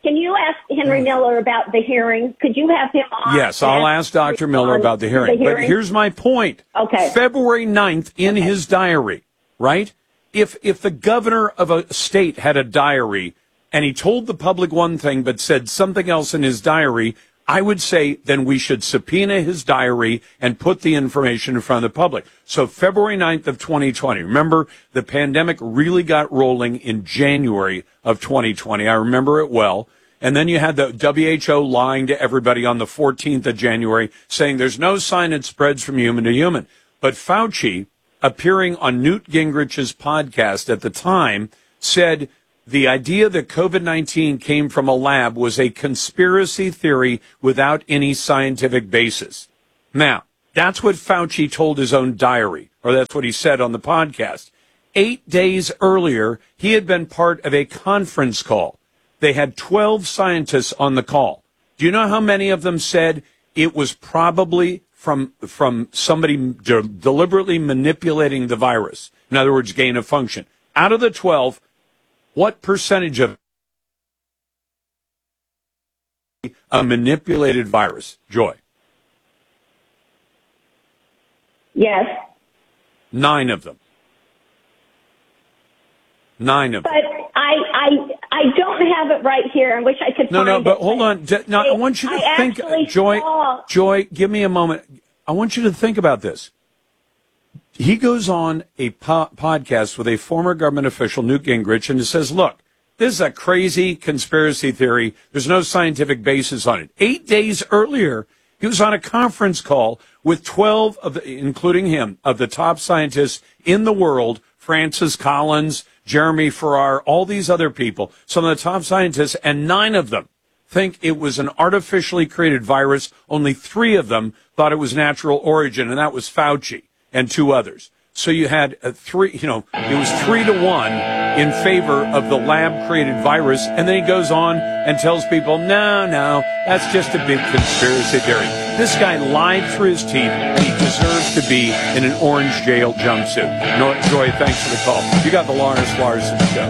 Can you ask Henry Miller about the hearing? Could you have him on?
Yes, I'll ask Dr. Miller about the hearing. But here's my point.
Okay.
February 9th in his diary, right? If the governor of a state had a diary and he told the public one thing but said something else in his diary, I would say then we should subpoena his diary and put the information in front of the public. So February 9th of 2020, remember the pandemic really got rolling in January of 2020. I remember it well. And then you had the WHO lying to everybody on the 14th of January saying there's no sign it spreads from human to human. But Fauci, appearing on Newt Gingrich's podcast at the time, said the idea that COVID-19 came from a lab was a conspiracy theory without any scientific basis. Now, that's what Fauci told his own diary, or that's what he said on the podcast. 8 days earlier, he had been part of a conference call. They had 12 scientists on the call. Do you know how many of them said it was probably from somebody deliberately manipulating the virus? In other words, gain of function. Out of the 12, what percentage of a manipulated virus, Joy?
Yes.
9 of them. 9 of them.
But I don't have it right here. I wish I could find it.
No, but hold on. No, I want you to think, Joy, give me a moment. I want you to think about this. He goes on a podcast with a former government official, Newt Gingrich, and he says, look, this is a crazy conspiracy theory. There's no scientific basis on it. 8 days earlier, he was on a conference call with 12 of the, including him, of the top scientists in the world, Francis Collins, Jeremy Farrar, all these other people, some of the top scientists, and 9 of them think it was an artificially created virus. Only 3 of them thought it was natural origin, and that was Fauci and 2 others. So you had 3, it was 3-1 in favor of the lab-created virus, and then he goes on and tells people, no, that's just a big conspiracy theory. This guy lied through his teeth, and he deserves to be in an orange jail jumpsuit. No, Joy, thanks for the call. You got the Lawrence Larson Show.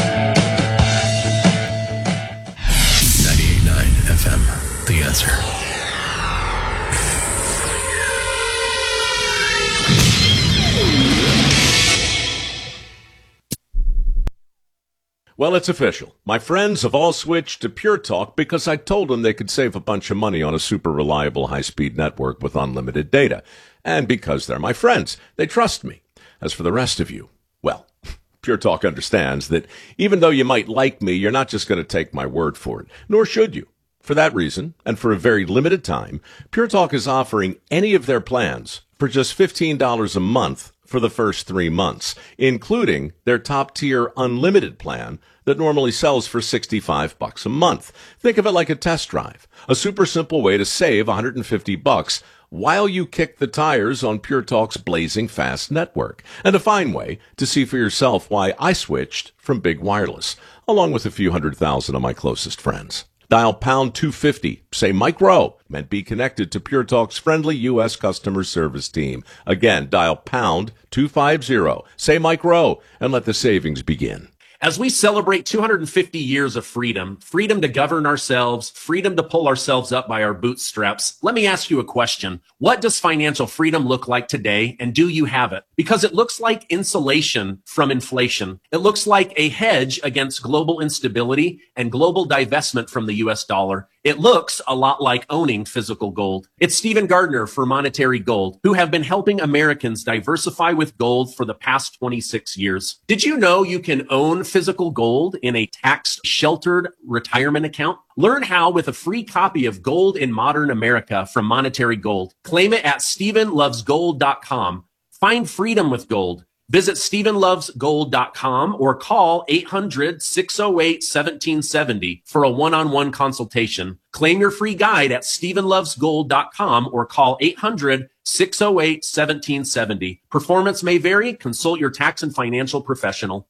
98.9 FM, The Answer.
Well, it's official. My friends have all switched to Pure Talk because I told them they could save a bunch of money on a super reliable high-speed network with unlimited data. And because they're my friends, they trust me. As for the rest of you, well, Pure Talk understands that even though you might like me, you're not just going to take my word for it, nor should you. For that reason, and for a very limited time, Pure Talk is offering any of their plans for just $15 a month for the first 3 months, including their top-tier unlimited plan that normally sells for $65 a month. Think of it like a test drive, a super simple way to save $150 while you kick the tires on Pure Talk's blazing fast network, and a fine way to see for yourself why I switched from big wireless, along with a few 100,000 of my closest friends. Dial pound 250, say Mike Rowe, and be connected to Pure Talk's friendly U.S. customer service team. Again, dial pound 250, say Mike Rowe, and let the savings begin.
As we celebrate 250 years of freedom, freedom to govern ourselves, freedom to pull ourselves up by our bootstraps, let me ask you a question. What does financial freedom look like today, and do you have it? Because it looks like insulation from inflation. It looks like a hedge against global instability and global divestment from the U.S. dollar. It looks a lot like owning physical gold. It's Stephen Gardner for Monetary Gold, who have been helping Americans diversify with gold for the past 26 years. Did you know you can own physical gold in a tax-sheltered retirement account? Learn how with a free copy of Gold in Modern America from Monetary Gold. Claim it at StephenLovesGold.com. Find freedom with gold. Visit StephenLovesGold.com or call 800-608-1770 for a one-on-one consultation. Claim your free guide at StephenLovesGold.com or call 800-608-1770. Performance may vary. Consult your tax and financial professional.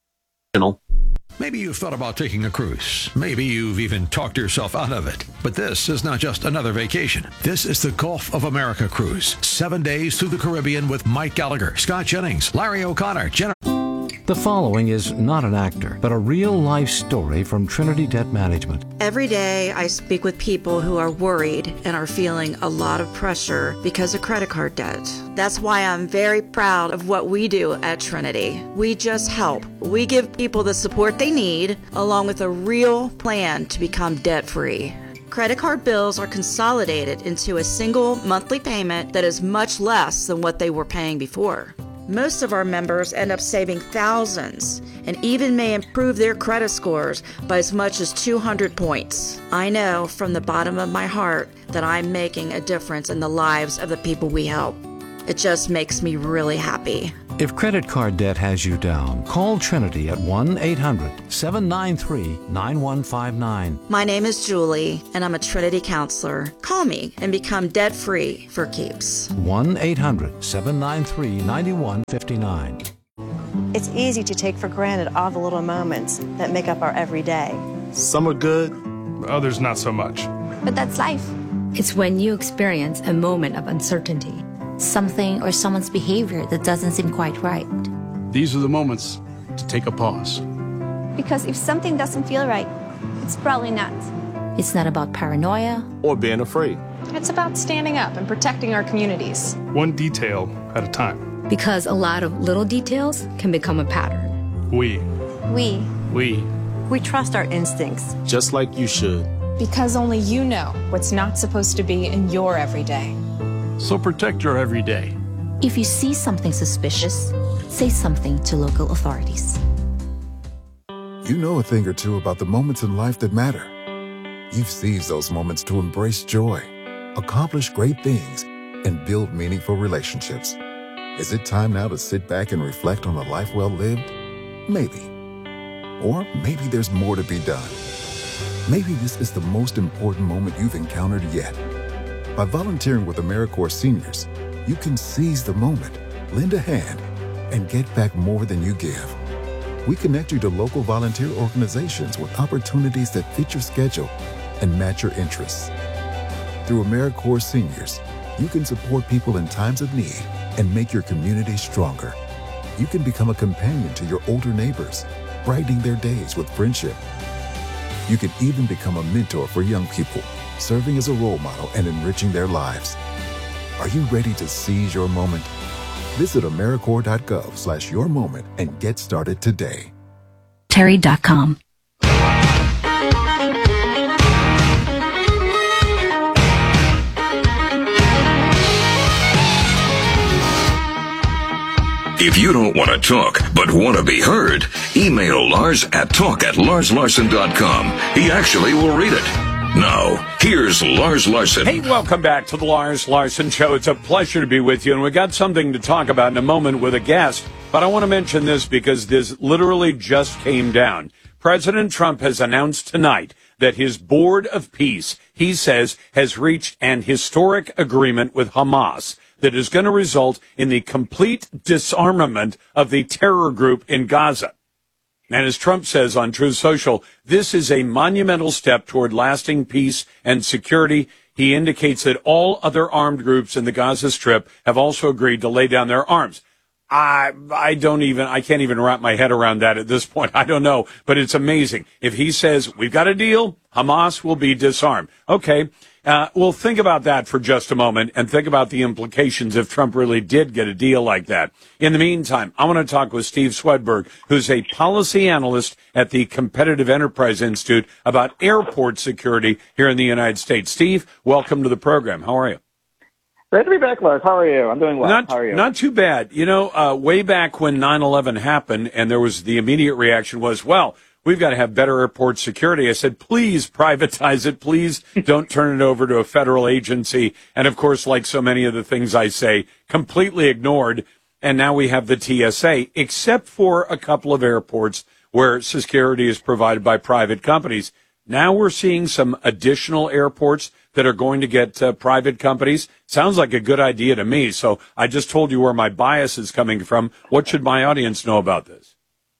Maybe you've thought about taking a cruise. Maybe you've even talked yourself out of it. But this is not just another vacation. This is the Gulf of America cruise. 7 days through the Caribbean with Mike Gallagher, Scott Jennings, Larry O'Connor, Jennifer.
The following is not an actor, but a real-life story from Trinity Debt Management.
Every day I speak with people who are worried and are feeling a lot of pressure because of credit card debt. That's why I'm very proud of what we do at Trinity. We just help. We give people the support they need, along with a real plan to become debt-free. Credit card bills are consolidated into a single monthly payment that is much less than what they were paying before. Most of our members end up saving thousands and even may improve their credit scores by as much as 200 points. I know from the bottom of my heart that I'm making a difference in the lives of the people we help. It just makes me really happy.
If credit card debt has you down, call Trinity at 1-800-793-9159.
My name is Julie, and I'm a Trinity counselor. Call me and become debt-free for keeps.
1-800-793-9159.
It's easy to take for granted all the little moments that make up our everyday.
Some are good, others not so much.
But that's life. It's when you experience a moment of uncertainty, something or someone's behavior that doesn't seem quite right.
These are the moments to take a pause.
Because if something doesn't feel right, it's probably not.
It's not about paranoia
or being afraid.
It's about standing up and protecting our communities.
One detail at a time.
Because a lot of little details can become a pattern.
We
trust our instincts.
Just like you should.
Because only you know what's not supposed to be in your everyday.
So protect your everyday.
If you see something suspicious, say something to local authorities.
You know a thing or two about the moments in life that matter. You've seized those moments to embrace joy, accomplish great things, and build meaningful relationships. Is it time now to sit back and reflect on a life well lived? Maybe. Or maybe there's more to be done. Maybe this is the most important moment you've encountered yet. By volunteering with AmeriCorps Seniors, you can seize the moment, lend a hand, and get back more than you give. We connect you to local volunteer organizations with opportunities that fit your schedule and match your interests. Through AmeriCorps Seniors, you can support people in times of need and make your community stronger. You can become a companion to your older neighbors, brightening their days with friendship. You can even become a mentor for young people, serving as a role model and enriching their lives. Are you ready to seize your moment? Visit AmeriCorps.gov/yourmoment and get started today.
Terry.com.
If you don't want to talk, but want to be heard, email Lars at talk@LarsLarson.com. He actually will read it. Now, here's Lars Larson.
Hey, welcome back to the Lars Larson Show. It's a pleasure to be with you, and we got something to talk about in a moment with a guest. But I want to mention this because this literally just came down. President Trump has announced tonight that his Board of Peace, he says, has reached an historic agreement with Hamas that is going to result in the complete disarmament of the terror group in Gaza. And as Trump says on Truth Social, this is a monumental step toward lasting peace and security. He indicates that all other armed groups in the Gaza Strip have also agreed to lay down their arms. I can't even wrap my head around that at this point. I don't know, but it's amazing. If he says, we've got a deal, Hamas will be disarmed. Okay. Well, think about that for just a moment and think about the implications if Trump really did get a deal like that. In the meantime, I want to talk with Steve Swedberg, who's a policy analyst at the Competitive Enterprise Institute about airport security here in the United States. Steve, welcome to the program. How are you?
Great to be back, Lars. How are you? I'm doing well. How are you?
Not too bad. You know, way back when 9/11 happened and there was the immediate reaction was, well, we've got to have better airport security. I said, please privatize it. Please don't turn it over to a federal agency. And, of course, like so many of the things I say, completely ignored. And now we have the TSA, except for a couple of airports where security is provided by private companies. Now we're seeing some additional airports that are going to get private companies. Sounds like a good idea to me. So I just told you where my bias is coming from. What should my audience know about this?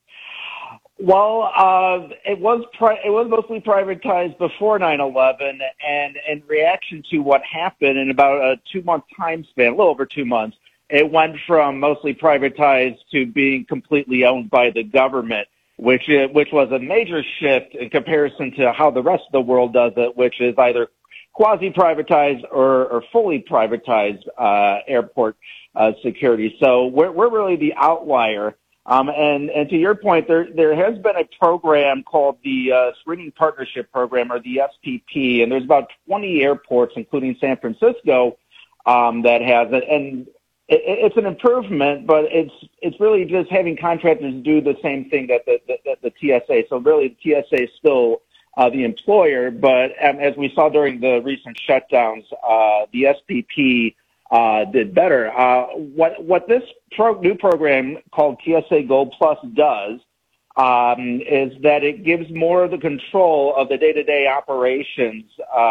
Well, it was mostly privatized before 9/11, and in reaction to what happened in about a 2-month time span, a little over 2 months, it went from mostly privatized to being completely owned by the government, which was a major shift in comparison to how the rest of the world does it, which is either quasi-privatized or fully privatized airport security. So we're really the outlier. And to your point, there has been a program called the Screening Partnership Program, or the SPP, and there's about 20 airports, including San Francisco, that has it. And it's an improvement, but it's really just having contractors do the same thing that the TSA. So really, the TSA is still the employer, but as we saw during the recent shutdowns, the SPP did better. What this new program called TSA Gold Plus does is that it gives more of the control of the day-to-day operations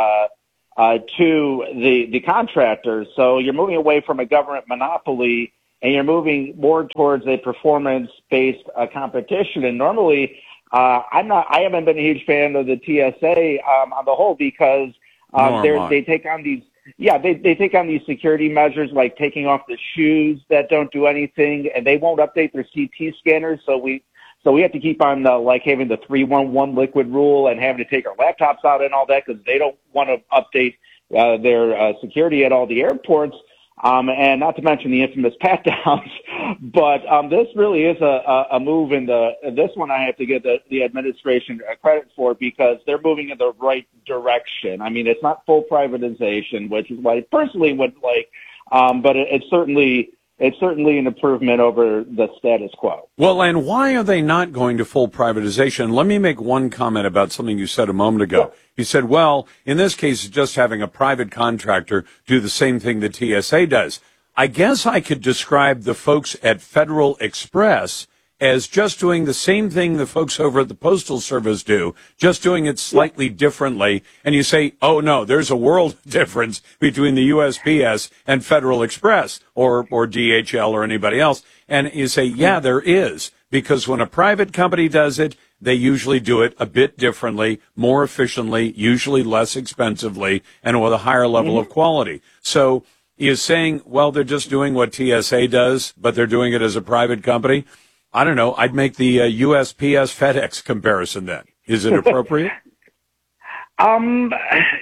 to the contractors. So you're moving away from a government monopoly, and you're moving more towards a performance-based competition. And normally, I haven't been a huge fan of the TSA on the whole, because they take on these. Yeah, they take on these security measures, like taking off the shoes that don't do anything, and they won't update their CT scanners. So we have to keep on like having the 311 liquid rule and having to take our laptops out and all that, because they don't want to update their security at all the airports. And not to mention the infamous pat downs. But this really is a move in this one. I have to give the administration credit for, because they're moving in the right direction. I mean, it's not full privatization, which is what I personally would like, but it's certainly an improvement over the status quo.
Well, and why are they not going to full privatization? Let me make one comment about something you said a moment ago. Yeah. You said, well, in this case, it's just having a private contractor do the same thing the TSA does. I guess I could describe the folks at Federal Express as just doing the same thing the folks over at the Postal Service do, just doing it slightly differently. And you say, oh, no, there's a world difference between the USPS and Federal Express or DHL or anybody else. And you say, yeah, there is, because when a private company does it, they usually do it a bit differently, more efficiently, usually less expensively, and with a higher level of quality. So you're saying, well, they're just doing what TSA does, but they're doing it as a private company. I don't know. I'd make the USPS FedEx comparison then. Is it appropriate?
I mean,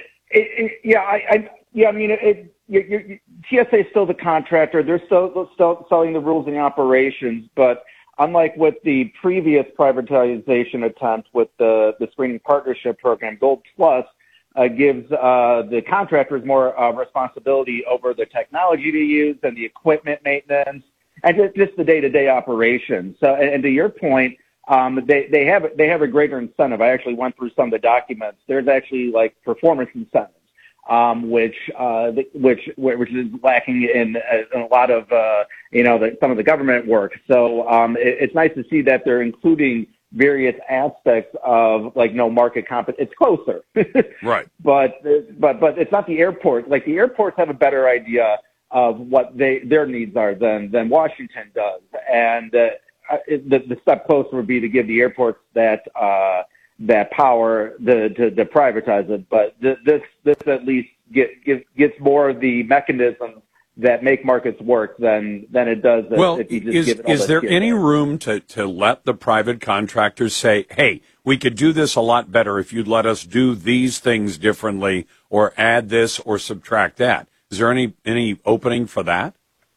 TSA is still the contractor. They're still selling the rules and the operations, but unlike with the previous privatization attempt with the Screening Partnership Program, Gold Plus gives the contractors more responsibility over the technology to use and the equipment maintenance and just the day-to-day operations. So, and to your point, they have a greater incentive. I actually went through some of the documents. There's actually like performance incentives, which is lacking in a lot of some of the government work. So it's nice to see that they're including various aspects of like no market competition. It's closer,
right?
But it's not the airport. Like the airports have a better idea of what their needs are than Washington does, and the step closer would be to give the airports that power to privatize it. But this at least gets more of the mechanisms that make markets work than it does. If you just give it all
is there any room to let the private contractors say, hey, we could do this a lot better if you'd let us do these things differently, or add this or subtract that? Is there any opening for that?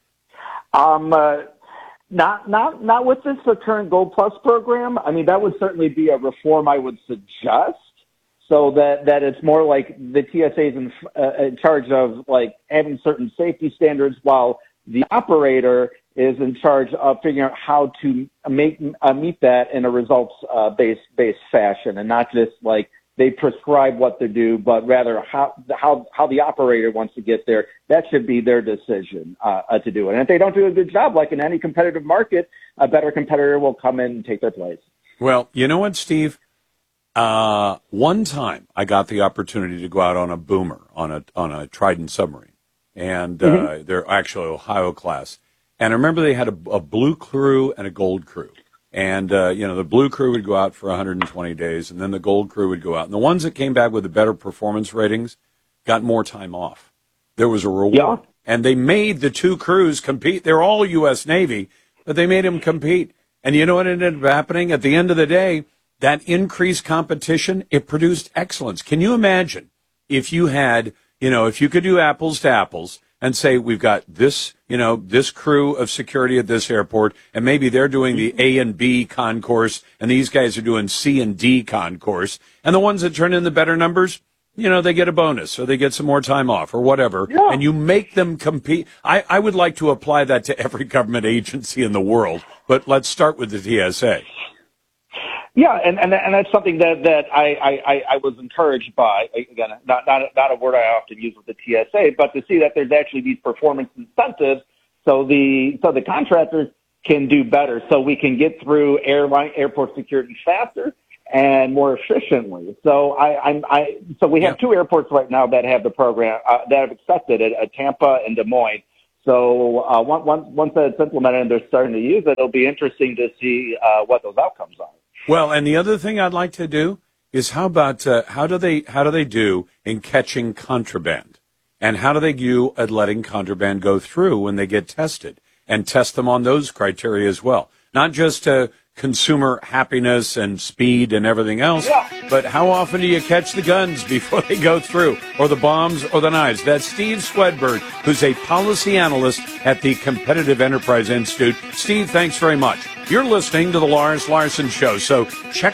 Not with this current Gold Plus program. I mean, that would certainly be a reform I would suggest, so that it's more like the TSA is in charge of like having certain safety standards, while the operator is in charge of figuring out how to meet that in a results based fashion, and not just like they prescribe what to do, but rather how the operator wants to get there. That should be their decision to do it. And if they don't do a good job, like in any competitive market, a better competitor will come in and take their place.
Well, you know what, Steve? One time I got the opportunity to go out on a boomer on a Trident submarine, and they're actually Ohio class. And I remember they had a blue crew and a gold crew. And, the blue crew would go out for 120 days, and then the gold crew would go out. And the ones that came back with the better performance ratings got more time off. There was a reward. And they made the two crews compete. They're all U.S. Navy, but they made them compete. And you know what ended up happening? At the end of the day, that increased competition, it produced excellence. Can you imagine if you had, if you could do apples to apples and say, we've got this, this crew of security at this airport, and maybe they're doing the A and B concourse, and these guys are doing C and D concourse, and the ones that turn in the better numbers, they get a bonus, or they get some more time off, or whatever, and you make them compete. I would like to apply that to every government agency in the world, but let's start with the TSA.
Yeah, and that's something that I was encouraged by. Again, not a word I often use with the TSA, but to see that there's actually these performance incentives, so the contractors can do better, so we can get through airport security faster and more efficiently. So so we have two airports right now that have the program that have accepted it, Tampa and Des Moines. So once that's implemented and they're starting to use it, it'll be interesting to see what those outcomes are.
Well, and the other thing I'd like to do is how do they do in catching contraband? And how do they do at letting contraband go through when they get tested, and test them on those criteria as well? Not just consumer happiness and speed and everything else, but how often do you catch the guns before they go through, or the bombs or the knives? That's Steve Swedberg, who's a policy analyst at the Competitive Enterprise Institute. Steve, thanks very much. You're listening to the Lars Larson Show, so check